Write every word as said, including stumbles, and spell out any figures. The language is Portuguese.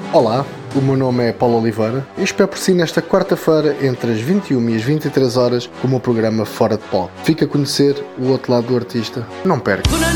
Olá, o meu nome é Paulo Oliveira e espero por si nesta quarta-feira entre as vinte e uma e as vinte e três horas com o meu programa Fora de Palco. Fica a conhecer o outro lado do artista. Não perca!